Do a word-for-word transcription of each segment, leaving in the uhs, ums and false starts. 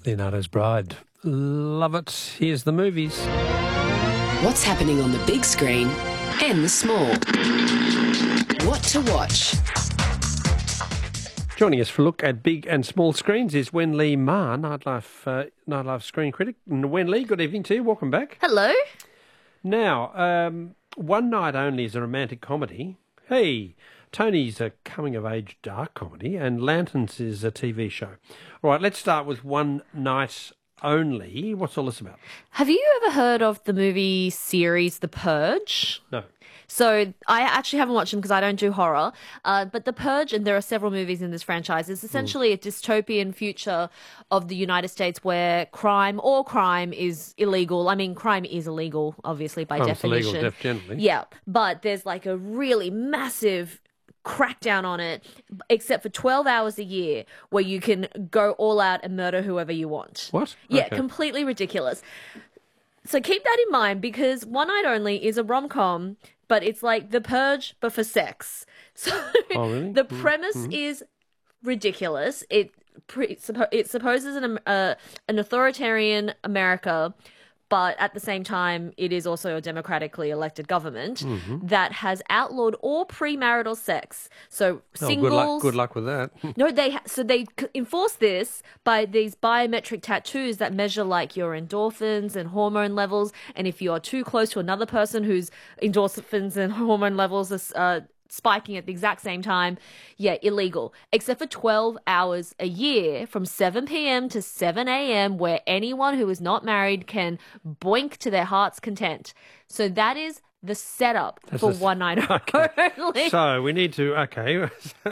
Leonardo's Bride. Love it. Here's the movies. What's happening on the big screen and the small? What to watch? Joining us for a look at big and small screens is Wen Lee Ma, Nightlife, uh, Nightlife screen critic. And Wen Lee, good evening to you. Welcome back. Hello. Now, um, One Night Only is a romantic comedy. Hey, Tony's a coming-of-age dark comedy, and Lanterns is a T V show. All right, let's start with One Night Only. What's all this about? Have you ever heard of the movie series The Purge? No. So I actually haven't watched them because I don't do horror. Uh, but The Purge, and there are several movies in this franchise, is essentially mm. a dystopian future of the United States where crime, all crime, is illegal. I mean, crime is illegal, obviously, by Crime's definition. illegal, def- generally. Yeah, but there's like a really massive crackdown on it, except for twelve hours a year where you can go all out and murder whoever you want. What? Yeah, okay. Completely ridiculous. So keep that in mind, because One Night Only is a rom-com, but it's like The Purge, but for sex. So oh, really? the premise mm-hmm. is ridiculous. It pre- it supposes an uh, an authoritarian America, but at the same time, it is also a democratically elected government mm-hmm. that has outlawed all premarital sex. So singles. Oh, good luck, good luck with that. no, they ha- so they enforce this by these biometric tattoos that measure like your endorphins and hormone levels. And if you are too close to another person whose endorphins and hormone levels are uh, spiking at the exact same time, yeah, illegal. Except for twelve hours a year from seven p.m. to seven a.m. where anyone who is not married can boink to their heart's content. So that is the setup That's for a, One Night okay. Only. So we need to, okay.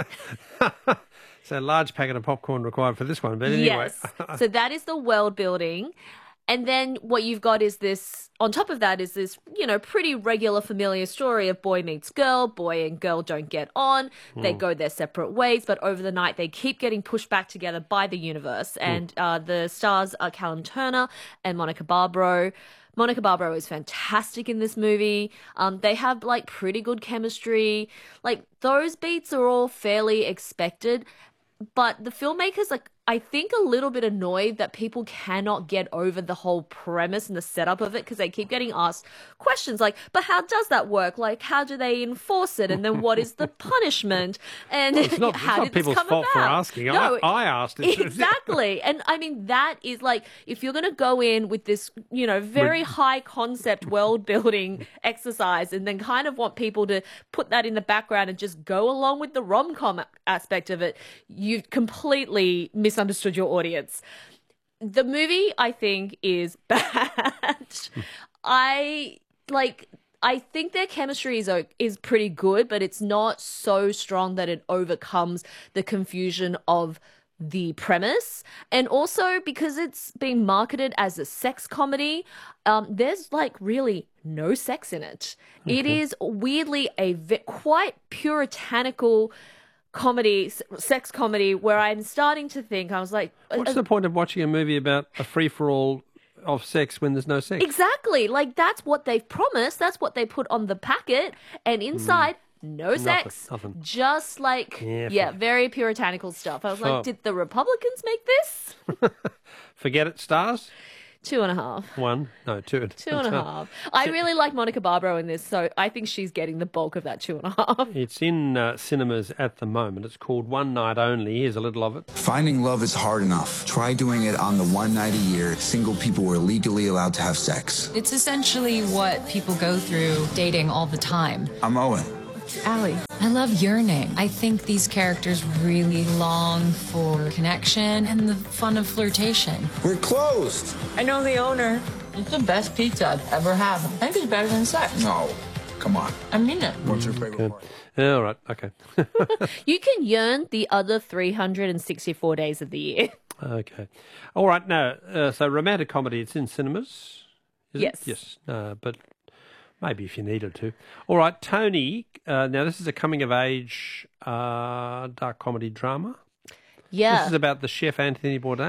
So a large packet of popcorn required for this one. But anyway. Yes. So that is the world building. And then what you've got is this, on top of that is this, you know, pretty regular familiar story of boy meets girl, boy and girl don't get on, they mm. go their separate ways, but over the night they keep getting pushed back together by the universe. And mm. uh, the stars are Callum Turner and Monica Barbaro. Monica Barbaro is fantastic in this movie. Um, they have, like, pretty good chemistry. Like, those beats are all fairly expected, but the filmmakers, like, I think a little bit annoyed that people cannot get over the whole premise and the setup of it, because they keep getting asked questions like, but how does that work? Like, how do they enforce it? And then what is the punishment? And well, it's not, how it's did not people's this come fault about? for asking. No, I, I asked it. Exactly. And I mean, that is like, if you're going to go in with this, you know, very high concept world building exercise and then kind of want people to put that in the background and just go along with the rom-com aspect of it, you've completely misunderstood understood your audience. The movie, I think, is bad. I like I think their chemistry is is pretty good, but it's not so strong that it overcomes the confusion of the premise. And also because it's being marketed as a sex comedy, um, there's like really no sex in it. Okay. It is weirdly a vi- quite puritanical comedy, sex comedy, where I'm starting to think, I was like... What's uh, the point of watching a movie about a free-for-all of sex when there's no sex? Exactly. Like, that's what they've promised. That's what they put on the packet. And inside, mm. no sex. Nothing, nothing. Just like, yeah, yeah very puritanical stuff. I was like, oh. Did the Republicans make this? Forget it, stars? Two and a half. One? No, two. Two and a half. I really like Monica Barbaro in this, so I think she's getting the bulk of that two and a half. It's in uh, cinemas at the moment. It's called One Night Only. Here's a little of it. Finding love is hard enough. Try doing it on the one night a year single people were legally allowed to have sex. It's essentially what people go through dating all the time. I'm Owen. Allie. I love your name. I think these characters really long for connection and the fun of flirtation. We're closed. I know the owner. It's the best pizza I've ever had. I think it's better than sex. No, come on. I mean it. What's your favorite okay. part? Yeah, all right, okay. You can yearn the other three hundred sixty-four days of the year. Okay. All right, now, uh, so romantic comedy, it's in cinemas? Is yes. It? Yes. Uh, but... Maybe if you needed to. All right, Tony. Uh, now, this is a coming-of-age uh, dark comedy drama. Yeah. This is about the chef Anthony Bourdain.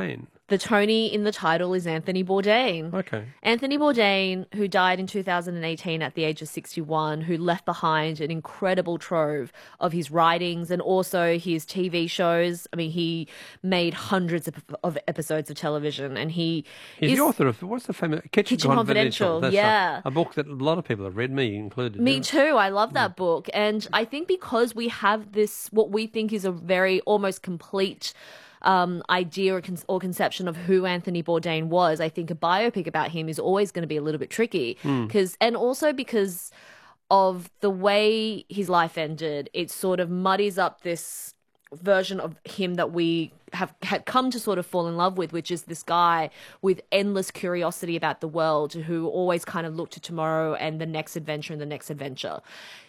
The Tony in the title is Anthony Bourdain. Okay. Anthony Bourdain, who died in two thousand eighteen at the age of sixty-one, who left behind an incredible trove of his writings and also his T V shows. I mean, he made hundreds of, of episodes of television, and he He's is the author of, what's the famous, Kitchen, Kitchen Confidential, That's yeah. right. A book that a lot of people have read, me included. Me yeah. too. I love that book. And I think because we have this, what we think is a very almost complete um, idea or, con- or conception of who Anthony Bourdain was, I think a biopic about him is always going to be a little bit tricky. Because, and also because of the way his life ended, it sort of muddies up this version of him that we have had come to sort of fall in love with, which is this guy with endless curiosity about the world who always kind of looked to tomorrow and the next adventure and the next adventure.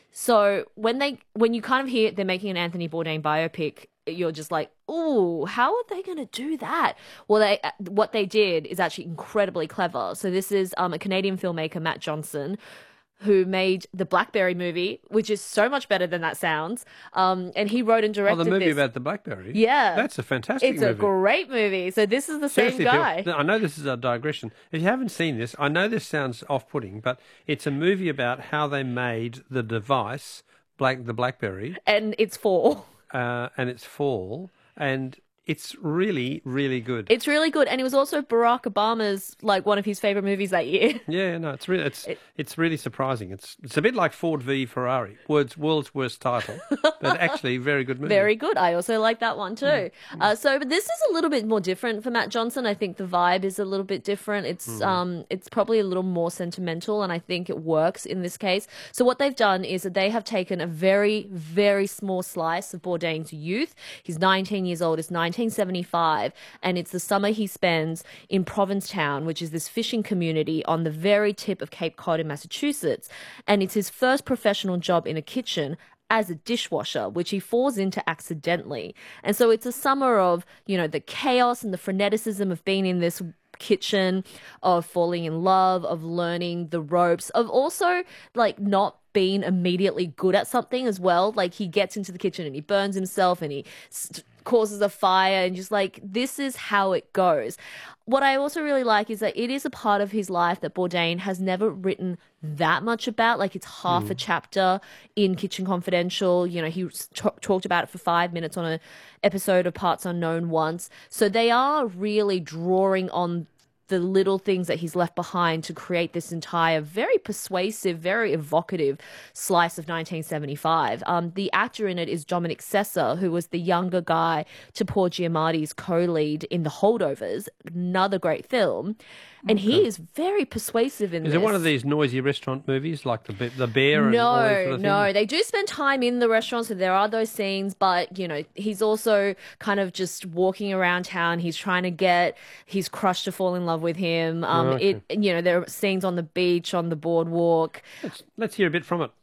So when they when you kind of hear they're making an Anthony Bourdain biopic, you're just like, ooh, how are they going to do that? Well, they what they did is actually incredibly clever. So this is um, a Canadian filmmaker, Matt Johnson, who made the Blackberry movie, which is so much better than that sounds. Um, and he wrote and Oh, directed the movie this. about the BlackBerry? Yeah. That's a fantastic It's movie. a great movie. So this is the same Seriously, guy. Bill, I know this is a digression. If you haven't seen this, I know this sounds off-putting, but it's a movie about how they made the device, Black the BlackBerry, And it's four. uh, and its fall, and it's really, really good. It's really good. And it was also Barack Obama's, like, one of his favorite movies that year. Yeah, no, it's really it's it's really surprising. It's it's a bit like Ford v Ferrari, world's world's worst title, but actually very good movie. Very good. I also like that one too. Mm. Uh, so, but this is a little bit more different for Matt Johnson. I think the vibe is a little bit different. It's Mm. um, it's probably a little more sentimental, and I think it works in this case. So, what they've done is that they have taken a very, very small slice of Bourdain's youth. He's nineteen years old. It's nineteen seventy-five, and it's the summer he spends in Provincetown, which is this fishing community on the very tip of Cape Cod in Massachusetts. And it's his first professional job in a kitchen as a dishwasher, which he falls into accidentally. And so it's a summer of, you know, the chaos and the freneticism of being in this kitchen, of falling in love, of learning the ropes, of also like not being immediately good at something as well. Like he gets into the kitchen and he burns himself and he st- causes a fire and just like, this is how it goes. What I also really like is that it is a part of his life that Bourdain has never written that much about. Like it's half a chapter in Kitchen Confidential. You know, he t- talked about it for five minutes on an episode of Parts Unknown once. So they are really drawing on the little things that he's left behind to create this entire very persuasive, very evocative slice of nineteen seventy-five. Um, the actor in it is Dominic Sessa, who was the younger guy to Paul Giamatti's co-lead in The Holdovers, another great film. And he is very persuasive in Is this. it one of these noisy restaurant movies like the Be- the Bear and all that No, sort of no. thing? They do spend time in the restaurant, so there are those scenes, but, you know, he's also kind of just walking around town. He's trying to get his crush to fall in love with him. Um, Oh, okay. It, you know, there are scenes on the beach, on the boardwalk. Let's, let's hear a bit from it.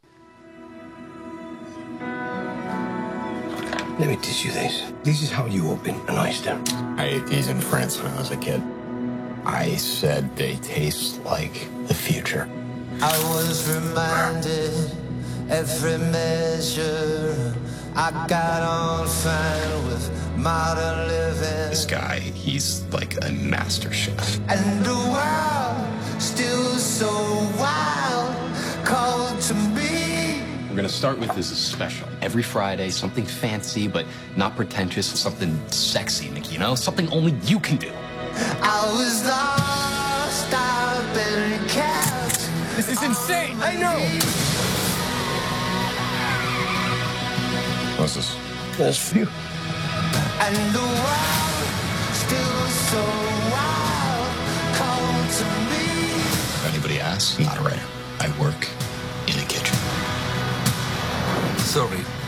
Let me teach you this. This is how you open an oyster. I ate these in France when I was a kid. I said they taste like the future. I was reminded every measure I got on fine with modern living. This guy, he's like a master chef. And the world still so wild called to me. We're gonna start with this special. Every Friday, something fancy but not pretentious, something sexy, Nikki, you know? Something only you can do. I was lost, I've been kept. This is insane! I know. What's this? That's for you. And the world still so wild called to me. If anybody asks, I'm not a writer. I work in a kitchen. Sorry,